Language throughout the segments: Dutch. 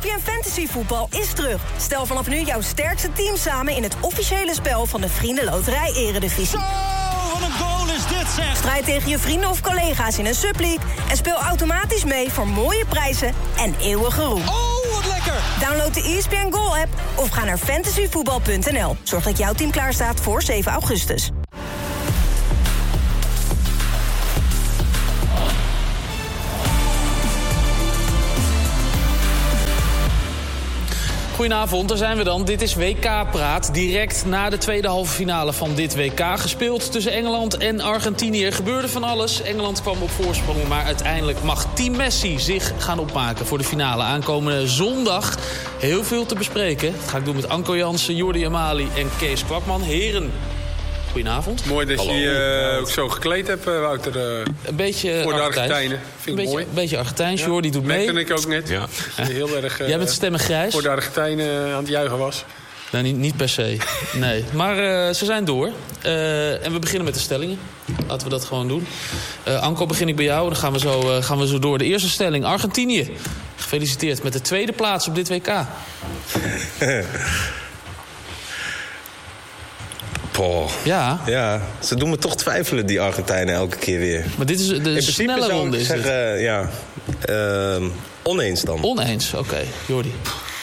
ESPN Fantasy Voetbal is terug. Stel vanaf nu jouw sterkste team samen in het officiële spel van de Vriendenloterij Eredivisie. Zo, wat een goal is dit, zeg! Strijd tegen je vrienden of collega's in een subleague en speel automatisch mee voor mooie prijzen en eeuwige roem. Oh, wat lekker! Download de ESPN Goal app of ga naar fantasyvoetbal.nl. Zorg dat jouw team klaar staat voor 7 augustus. Goedenavond, daar zijn we dan. Dit is WK-praat. Direct na de tweede halve finale van dit WK. Gespeeld tussen Engeland en Argentinië. Er gebeurde van alles. Engeland kwam op voorsprong, maar uiteindelijk mag Team Messi zich gaan opmaken voor de finale. Aankomende zondag heel veel te bespreken. Dat ga ik doen met Anko Jansen, Jordi Amali en Kees Kwakman. Heren, goedenavond. Mooi dat je je ook zo gekleed hebt, Wouter. Een beetje voor de Argentijns. Argentijnen. Vind ik mooi. Een beetje Argentijns. Ja. Jordi doet mee. Dat ik ook net. Ja. Heel erg, jij bent stemmen grijs. Voor de Argentijnen aan het juichen was. Nee, niet per se. Nee. Maar ze zijn door. En we beginnen met de stellingen. Laten we dat gewoon doen. Anko, begin ik bij jou. Dan gaan we zo door. De eerste stelling. Argentinië. Gefeliciteerd met de tweede plaats op dit WK. Poh. Ja, ze doen me toch twijfelen, die Argentijnen, elke keer weer. Maar dit is de snelle ronde. Ik zeggen, oneens dan. Oneens, oké. Jordi.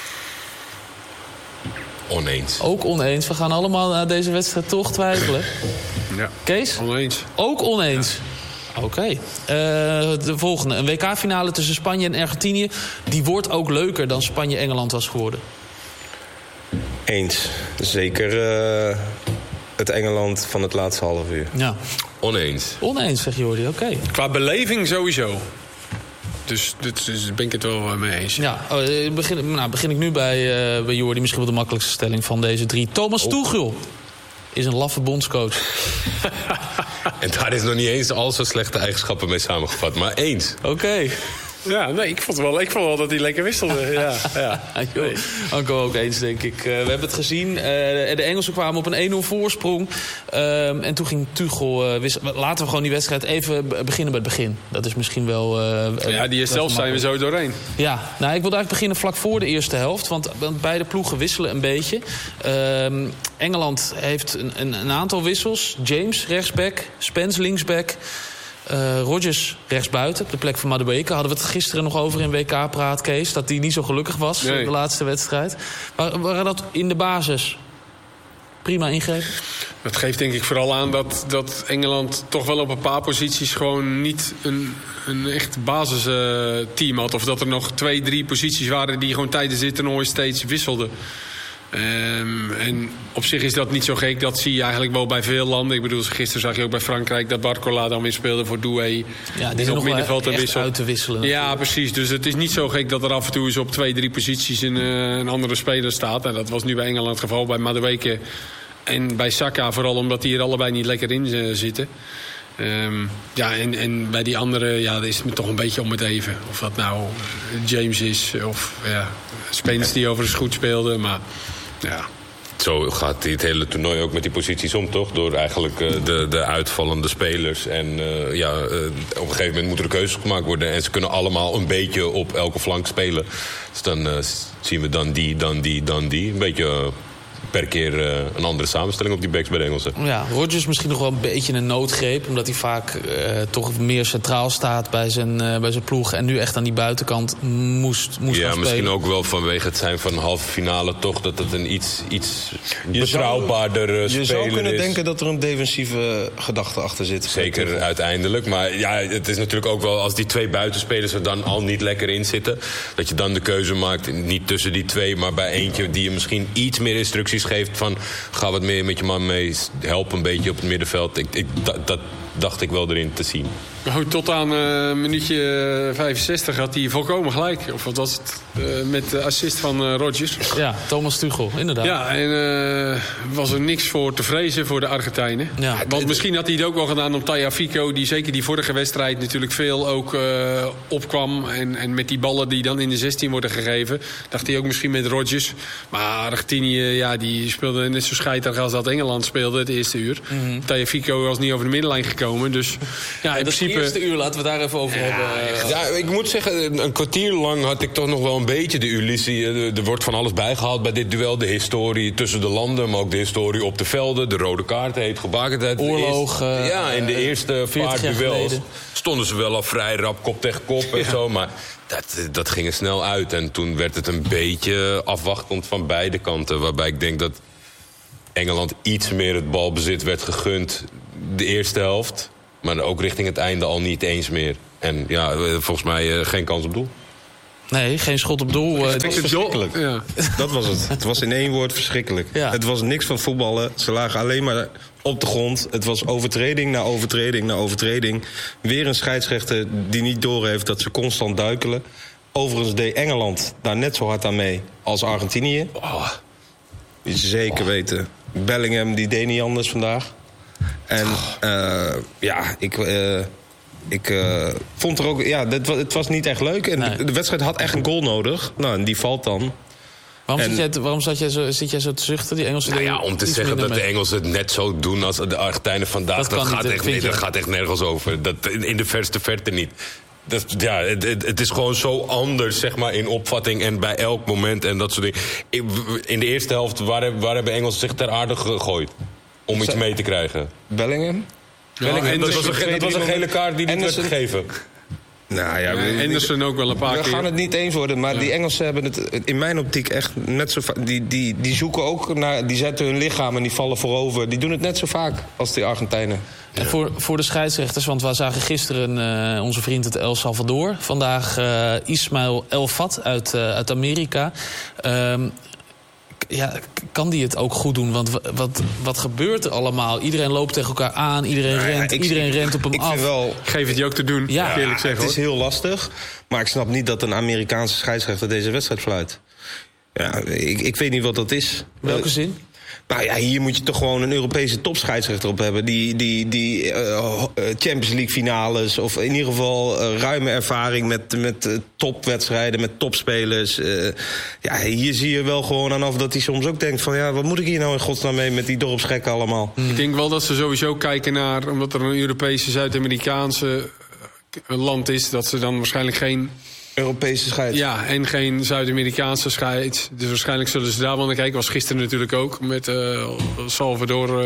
Oneens. Ook oneens. We gaan allemaal na deze wedstrijd toch twijfelen. Ja. Kees? Oneens. Ook oneens. Ja. Oké. De volgende. Een WK-finale tussen Spanje en Argentinië. Die wordt ook leuker dan Spanje-Engeland was geworden. Eens. Zeker het Engeland van het laatste half uur. Ja. Oneens. Oneens, zegt Jordi. Oké. Qua beleving sowieso. Dus ben ik het wel mee eens. Ja, begin ik nu bij Jordi. Misschien wel de makkelijkste stelling van deze drie. Thomas Tuchel is een laffe bondscoach. En daar is nog niet eens al zo slechte eigenschappen mee samengevat. Maar eens. Oké. Ja, nee, ik vond wel dat hij lekker wisselde. Ja. Nee. Anko ook eens, denk ik. We hebben het gezien. De Engelsen kwamen op een 1-0 voorsprong. En toen ging Tuchel wisselen. Laten we gewoon die wedstrijd even beginnen bij het begin. Dat is misschien wel... die zelf zijn we zo doorheen. Ja, nou, ik wilde eigenlijk beginnen vlak voor de eerste helft. Want beide ploegen wisselen een beetje. Engeland heeft een aantal wissels. James, rechtsback. Spence, linksback. Rodgers rechtsbuiten, op de plek van Madueke. Hadden we het gisteren nog over in WK-praat, Kees. Dat hij niet zo gelukkig was in de laatste wedstrijd. Maar waren dat in de basis prima ingrepen? Dat geeft denk ik vooral aan dat Engeland toch wel op een paar posities gewoon niet een echt basisteam had. Of dat er nog 2-3 posities waren die gewoon tijdens dit toernooi steeds wisselden. En op zich is dat niet zo gek. Dat zie je eigenlijk wel bij veel landen. Ik bedoel, gisteren zag je ook bij Frankrijk dat Barcola dan weer speelde voor Doué. Ja, die is nog middenveld wel echt uit te wisselen. Ja, precies. Dus het is niet zo gek dat er af en toe eens op 2-3 posities een andere speler staat. En dat was nu bij Engeland het geval, bij Madueke en bij Saka. Vooral omdat die er allebei niet lekker in zitten. En bij die andere is het me toch een beetje om het even. Of dat nou James is of Spence die overigens goed speelde. Maar ja. Zo gaat het hele toernooi ook met die posities om, toch? Door eigenlijk de uitvallende spelers. En op een gegeven moment moeten er keuzes gemaakt worden. En ze kunnen allemaal een beetje op elke flank spelen. Dus dan zien we dan die. Een beetje per keer een andere samenstelling op die backs bij de Engelsen. Ja, Rodgers misschien nog wel een beetje een noodgreep. Omdat hij vaak toch meer centraal staat bij zijn ploeg. En nu echt aan die buitenkant moest gaan spelen. Misschien ook wel vanwege het zijn van een halve finale toch. Dat het een iets betrouwbaarder speler is. Je zou kunnen denken dat er een defensieve gedachte achter zit. Zeker uiteindelijk. Maar ja, het is natuurlijk ook wel als die twee buitenspelers er dan al niet lekker in zitten. Dat je dan de keuze maakt, niet tussen die twee, maar bij eentje die je misschien iets meer instructies geeft van ga wat meer met je man mee, help een beetje op het middenveld. Dat dacht ik wel erin te zien. Nou, tot aan minuutje 65 had hij volkomen gelijk. Of wat was het? Met de assist van Rodgers. Ja, Thomas Tuchel, inderdaad. Ja, en was er niks voor te vrezen voor de Argentijnen. Ja, want misschien had hij het ook wel gedaan om Tagliafico, die zeker die vorige wedstrijd natuurlijk veel ook opkwam. En met die ballen die dan in de 16 worden gegeven, dacht hij ook misschien met Rodgers. Maar Argentinië, die speelde net zo scheiterig als dat Engeland speelde het eerste uur. Tagliafico was niet over de middenlijn gekomen. gekomen. Dus ja, in dat principe... eerste uur, laten we daar even over hebben. Ja, ik moet zeggen, een kwartier lang had ik toch nog wel een beetje de illusie. Er wordt van alles bijgehaald bij dit duel. De historie tussen de landen, maar ook de historie op de velden. De rode kaarten, heet gebakendheid. Oorlogen. Ja, in de eerste paar duels geleden. stonden ze wel al vrij rap kop tegen kop en zo. Maar dat ging er snel uit. En toen werd het een beetje afwachtend van beide kanten. Waarbij ik denk dat Engeland iets meer het balbezit werd gegund de eerste helft. Maar ook richting het einde al niet eens meer. En ja, volgens mij geen kans op doel. Nee, geen schot op doel. Het was verschrikkelijk. Ja. Dat was het. Het was in één woord verschrikkelijk. Ja. Het was niks van voetballen. Ze lagen alleen maar op de grond. Het was overtreding na overtreding na overtreding. Weer een scheidsrechter die niet doorheeft dat ze constant duikelen. Overigens deed Engeland daar net zo hard aan mee als Argentinië. Zeker weten. Bellingham die deed niet anders vandaag. En ik vond er ook... Ja, het was niet echt leuk. En Nee. de wedstrijd had echt een goal nodig. Nou, en die valt dan. Waarom zit jij zo te zuchten? Die Engelsen Nou ja, om te zeggen dat de Engelsen het net zo doen als de Argentijnen vandaag... Dat gaat echt nergens over. Dat, in de verste verte niet. Het is gewoon zo anders, zeg maar, in opvatting en bij elk moment en dat soort dingen. In de eerste helft, waar hebben Engelsen zich ter aarde gegooid om iets mee te krijgen? Bellingham? Dat was een gele kaart die niet werd gegeven. Nou ja, Anderson ook wel een paar keer. We gaan het niet eens worden, maar die Engelsen hebben het in mijn optiek echt net zo vaak. Die zoeken ook naar, die zetten hun lichaam en die vallen voorover. Die doen het net zo vaak als die Argentijnen. En voor de scheidsrechters, want we zagen gisteren onze vriend uit El Salvador. Vandaag Ismail El Fat uit Amerika. Kan die het ook goed doen? Want wat gebeurt er allemaal? Iedereen loopt tegen elkaar aan, iedereen rent op hem af. Geef het je ook te doen, eerlijk zeggen. Het is heel lastig, maar ik snap niet dat een Amerikaanse scheidsrechter deze wedstrijd fluit. Ja, ik weet niet wat dat is. Welke zin? Nou ja, hier moet je toch gewoon een Europese topscheidsrechter op hebben. Die Champions League finales, of in ieder geval ruime ervaring met topwedstrijden, met topspelers. Hier zie je wel gewoon aan af dat hij soms ook denkt van, ja, wat moet ik hier nou in godsnaam mee met die dorpsgekken allemaal? Ik denk wel dat ze sowieso kijken naar, omdat er een Europese, Zuid-Amerikaanse land is, dat ze dan waarschijnlijk geen Europese scheids. Ja, en geen Zuid-Amerikaanse scheids. Dus waarschijnlijk zullen ze daar wel naar kijken. Was gisteren natuurlijk ook met Salvador.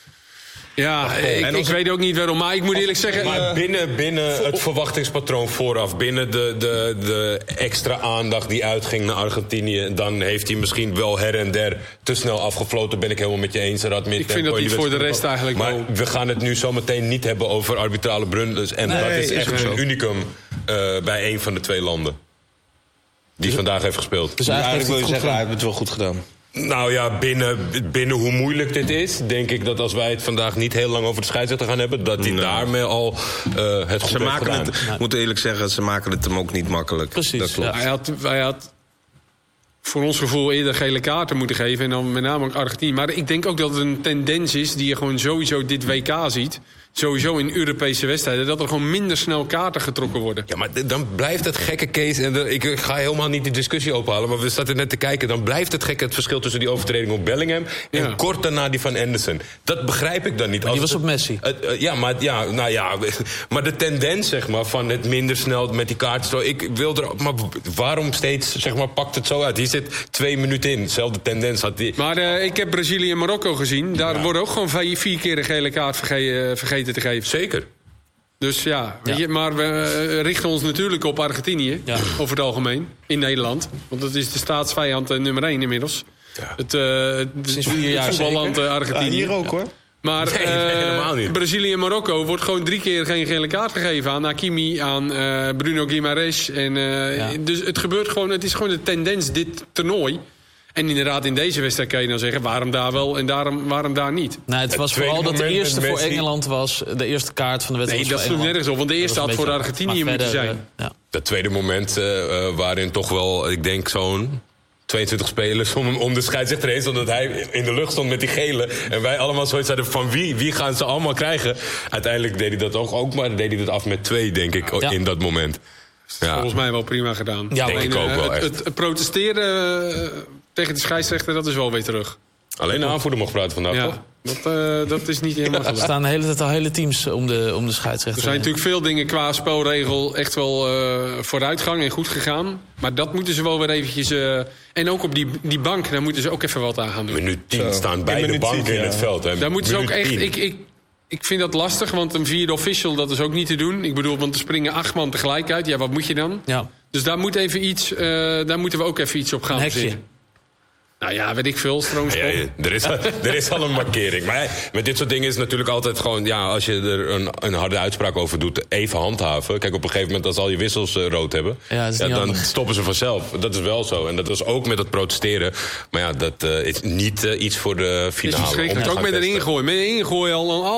Ik weet ook niet waarom. Maar ik moet eerlijk zeggen, maar binnen het verwachtingspatroon vooraf, binnen de extra aandacht die uitging naar Argentinië, dan heeft hij misschien wel her en der te snel afgefloten. Ben ik helemaal met je eens. Ik vind dat niet voor de rest eigenlijk maar wel. We gaan het nu zometeen niet hebben over arbitrale blunders. En dat is echt een unicum bij een van de twee landen die vandaag heeft gespeeld. Dus eigenlijk wil je zeggen, hij heeft het wel goed gedaan. Nou ja, binnen hoe moeilijk dit is, denk ik dat als wij het vandaag niet heel lang over de scheidsrechter gaan hebben, dat hij daarmee al het goed heeft gedaan. Ik moet eerlijk zeggen, ze maken het hem ook niet makkelijk. Precies. Dat klopt. Ja. Hij had voor ons gevoel eerder gele kaarten moeten geven. En dan met name ook Argentinië. Maar ik denk ook dat het een tendens is die je gewoon sowieso dit WK ziet. Sowieso in Europese wedstrijden. Dat er gewoon minder snel kaarten getrokken worden. Ja, maar dan blijft het gekke case. En ik ga helemaal niet die discussie ophalen. Maar we zaten net te kijken. Dan blijft het gekke het verschil tussen die overtreding op Bellingham en kort daarna die van Anderson. Dat begrijp ik dan niet. Die was op Messi. Maar de tendens, zeg maar, van het minder snel met die kaarten. Maar waarom steeds, zeg maar, pakt het zo uit? Hier zit 2 minuten in. Dezelfde tendens had die. Maar ik heb Brazilië en Marokko gezien. Daar wordt ook gewoon 4 keer een gele kaart vergeten te geven. Zeker. Dus maar we richten ons natuurlijk op Argentinië, over het algemeen, in Nederland. Want dat is de staatsvijand nummer 1 inmiddels. Ja. Sinds 4 jaar voetballand Argentinië. Ja, hier ook hoor. Maar helemaal niet. Brazilië en Marokko wordt gewoon 3 keer geen gele kaart gegeven aan Hakimi, aan Bruno Guimaraes. Dus het gebeurt gewoon, het is gewoon de tendens, dit toernooi. En inderdaad, in deze wedstrijd kan je dan zeggen, waarom daar wel en waarom daar niet? Nou, het was vooral dat de eerste voor Engeland was, de eerste kaart van de wedstrijd. Nee, dat sloeg nergens op, want de eerste had voor Argentinië moeten zijn. Dat tweede moment waarin toch wel, ik denk zo'n 22 spelers om de scheidsrechter heen, zodat hij in de lucht stond met die gele. En wij allemaal zoiets hadden van wie gaan ze allemaal krijgen? Uiteindelijk deed hij dat ook, maar deed hij dat af met 2, denk ik, in dat moment. Ja. Volgens mij wel prima gedaan. Ja, denk ik ook wel echt. Het protesteren tegen de scheidsrechter, dat is wel weer terug. Alleen de aanvoerder mag praten vandaag, toch? Dat is niet helemaal Er gelijk. staan de hele tijd al hele teams om de scheidsrechter. Er zijn natuurlijk veel dingen qua spelregel echt wel vooruitgang en goed gegaan. Maar dat moeten ze wel weer eventjes... en ook op die bank, daar moeten ze ook even wat aan gaan doen. Minuut 10 staan beide minuut banken 10, in het veld. Hè. Daar moeten ze ook Minuut echt... 10. Ik vind dat lastig, want een vierde official, dat is ook niet te doen. Ik bedoel, want er springen 8 man tegelijk uit. Ja, wat moet je dan? Ja. Dus daar moet even iets, daar moeten we ook even iets op gaan Een hekje. verzinnen. Nou ja, weet ik veel, stroomschop. Ja, er is al een markering. Maar met dit soort dingen is het natuurlijk altijd gewoon... ja, als je er een harde uitspraak over doet, even handhaven. Kijk, op een gegeven moment als al je wissels rood hebben... Ja, dat is niet dan handig. stoppen ze vanzelf. Dat is wel zo. En dat is ook met het protesteren. Maar ja, dat is niet iets voor de Het is finale. verschrikkelijk. Ook met een ingooi. Met een ingooi al